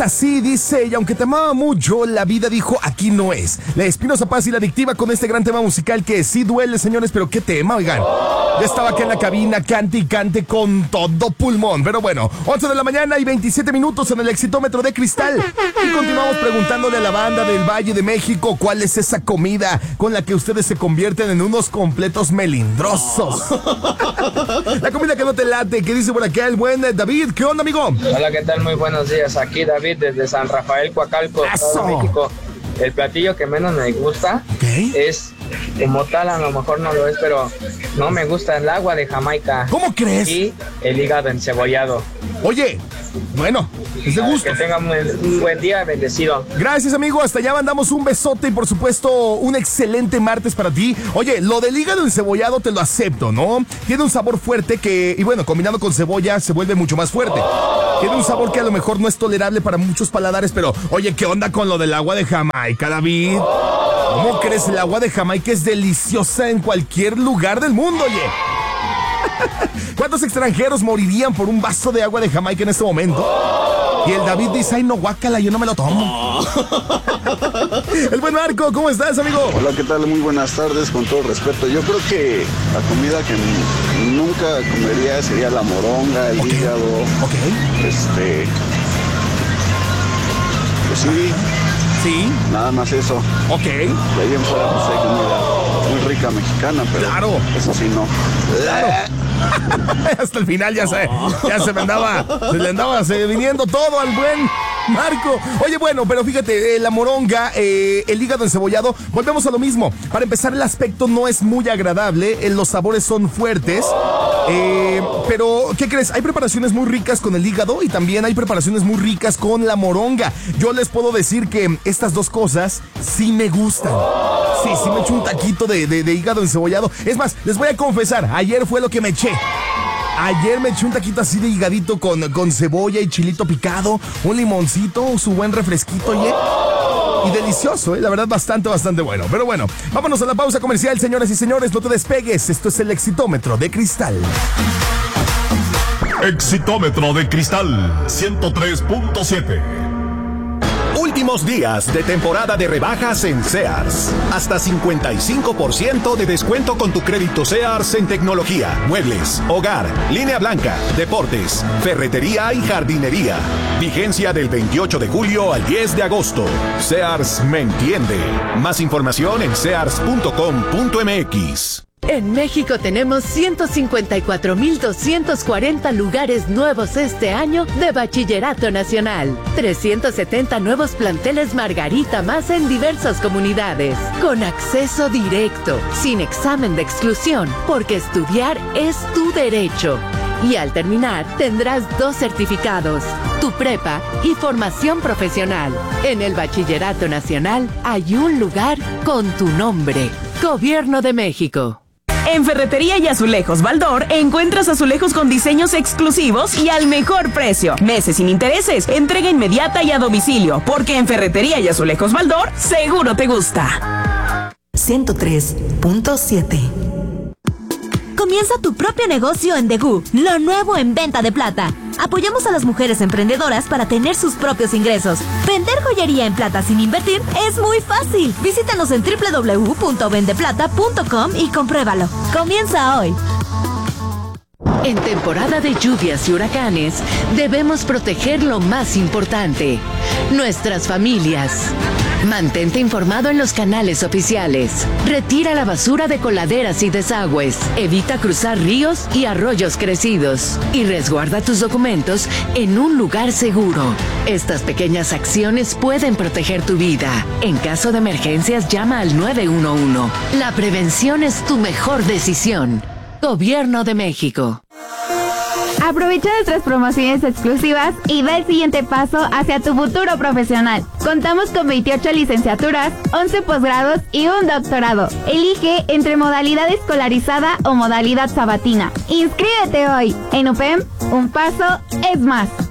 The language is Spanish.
Neta, sí, dice, y aunque te amaba mucho, la vida dijo, aquí no es. La Espinosa Paz y la Adictiva con este gran tema musical que sí duele, señores, pero qué tema, oigan. Ya estaba acá en la cabina, cante y cante con todo pulmón. Pero bueno, 11 de la mañana y 27 minutos en el Exitómetro de Cristal. Y continuamos preguntándole a la banda del Valle de México cuál es esa comida con la que ustedes se convierten en unos completos melindrosos. La comida que no te late, que dice por acá el buen David. ¿Qué onda, amigo? Hola, ¿qué tal? Muy buenos días. Aquí David desde San Rafael, Coacalco, Estado de México. El platillo que menos me gusta es, como tal, a lo mejor no lo es, pero no me gusta el agua de Jamaica. ¿Cómo crees? Y el hígado encebollado. Oye, bueno, es de gusto. Que tengan un buen día, bendecido. Gracias, amigo, hasta allá mandamos un besote y por supuesto un excelente martes para ti. Oye, lo del hígado encebollado te lo acepto, ¿no? Tiene un sabor fuerte que, y bueno, combinado con cebolla se vuelve mucho más fuerte. Tiene un sabor que a lo mejor no es tolerable para muchos paladares, pero oye, ¿qué onda con lo del agua de Jamaica, David? ¿Cómo crees? El agua de Jamaica es deliciosa en cualquier lugar del mundo, oye. ¿Cuántos extranjeros morirían por un vaso de agua de Jamaica en este momento? Y el David dice, ay no, guácala, yo no me lo tomo. El buen Marco, ¿cómo estás, amigo? Hola, ¿qué tal? Muy buenas tardes, con todo respeto. Yo creo que la comida que nunca comería sería la moronga, el hígado. Pues sí. Sí. Nada más eso. Ok. De ahí en fuera pues hay comida muy rica mexicana, pero claro, eso sí no. Claro. Hasta el final ya se le andaba viniendo todo al buen Marco. Oye, bueno, pero fíjate, la moronga, el hígado encebollado, volvemos a lo mismo. Para empezar, el aspecto no es muy agradable, los sabores son fuertes. Pero, ¿qué crees? Hay preparaciones muy ricas con el hígado y también hay preparaciones muy ricas con la moronga. Yo les puedo decir que estas dos cosas sí me gustan. Sí, me echo un taquito de hígado encebollado. Es más, les voy a confesar, ayer fue lo que me eché. Ayer me eché un taquito así de higadito con cebolla y chilito picado, un limoncito, su buen refresquito, oye. Y delicioso, la verdad, bastante bueno. Pero bueno, vámonos a la pausa comercial, señoras y señores, no te despegues. Esto es el Exitómetro de Cristal. Exitómetro de Cristal 103.7. Últimos días de temporada de rebajas en Sears. Hasta 55% de descuento con tu crédito Sears en tecnología, muebles, hogar, línea blanca, deportes, ferretería y jardinería. Vigencia del 28 de julio al 10 de agosto. Sears me entiende. Más información en sears.com.mx. En México tenemos 154,240 lugares nuevos este año de Bachillerato Nacional. 370 nuevos planteles Margarita más en diversas comunidades. Con acceso directo, sin examen de exclusión, porque estudiar es tu derecho. Y al terminar, tendrás 2 certificados, tu prepa y formación profesional. En el Bachillerato Nacional hay un lugar con tu nombre. Gobierno de México. En Ferretería y Azulejos Baldor encuentras azulejos con diseños exclusivos y al mejor precio. Meses sin intereses, entrega inmediata y a domicilio, porque en Ferretería y Azulejos Baldor seguro te gusta. 103.7. Comienza tu propio negocio en Degú, lo nuevo en venta de plata. Apoyamos a las mujeres emprendedoras para tener sus propios ingresos. Vender joyería en plata sin invertir es muy fácil. Visítanos en www.vendeplata.com y compruébalo. Comienza hoy. En temporada de lluvias y huracanes, debemos proteger lo más importante, nuestras familias. Mantente informado en los canales oficiales. Retira la basura de coladeras y desagües. Evita cruzar ríos y arroyos crecidos. Y resguarda tus documentos en un lugar seguro. Estas pequeñas acciones pueden proteger tu vida. En caso de emergencias, llama al 911. La prevención es tu mejor decisión. Gobierno de México. Aprovecha nuestras promociones exclusivas y da el siguiente paso hacia tu futuro profesional. Contamos con 28 licenciaturas, 11 posgrados y un doctorado. Elige entre modalidad escolarizada o modalidad sabatina. ¡Inscríbete hoy! En UPEM, un paso es más.